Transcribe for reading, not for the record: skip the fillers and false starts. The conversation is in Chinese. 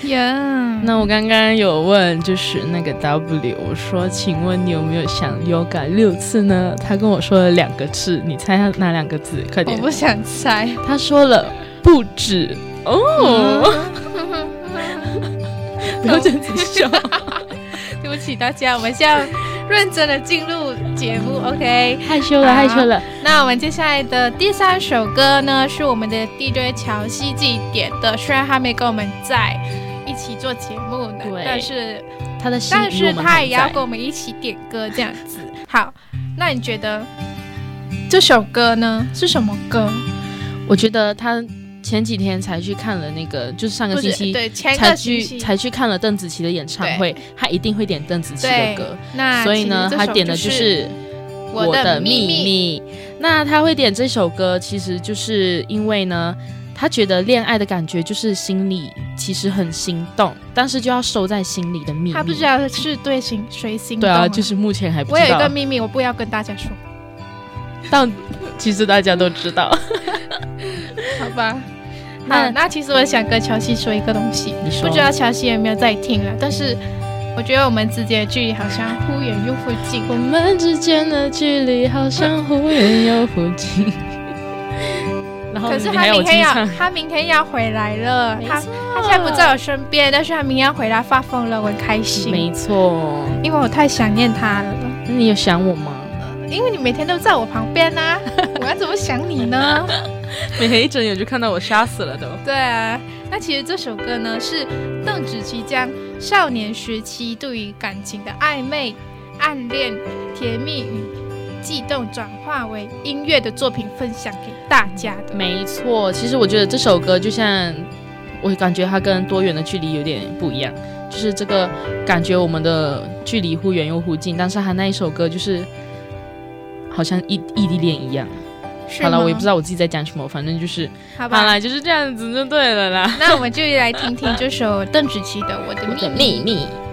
呀。 那我刚刚有问就是那个 W， 我说请问你有没有想 yoga 6次呢？他跟我说了2个字，你猜他哪2个字？快点！ 我不想猜。 他说了不止哦。不要这样子笑。 对不起大家，我们现在认真的进入节目 ，OK？ 害羞了，害羞了。 那我们接下来的第3首歌呢，是我们的 DJ 乔西自己点的，虽然他没跟我们在一起做节目呢，但是他也要跟我们一起点歌这样子。好，那你觉得这首歌呢是什么歌？ 我觉得他前几天才去看了那个，就是上个星期对前个个星期才去看了邓紫棋的演唱会，他一定会点邓紫棋的歌。 那所以呢，他点的就是我的秘密。那他会点这首歌，其实就是因为呢，他觉得恋爱的感觉就是心里其实很心动，但是就要收在心里的秘密。 他不知道是对谁心动。 对啊，就是目前还不知道。 我有一个秘密，我不要跟大家说。 但其实大家都知道。 好吧。好，那其实我想跟乔西说一个东西，不知道乔西有没有在听啊？但是我觉得我们之间的距离好像忽远又忽近， 我们之间的距离好像忽远又忽近。然后可是他明天要回来了，他现在不在我身边，但是他明天要回来发疯了，我很开心。 没错， 因为我太想念他了。 那你有想我吗？ 因为你每天都在我旁边啊，我要怎么想你呢？ 每天一睁眼就看到我，吓死了都。 对啊，那其实这首歌呢是邓紫棋将少年时期对于感情的暧昧、暗恋、甜蜜与悸动转化为音乐的作品分享给大家的。 没错，其实我觉得这首歌就像我感觉它跟多远的距离有点不一样，就是这个感觉我们的距离忽远又忽近，但是它那一首歌就是好像异地恋一样。好了，我也不知道我自己在讲什么，反正就是好啦，就是这样子就对了啦。 那我们就来听听这首邓紫棋的《我的秘密》。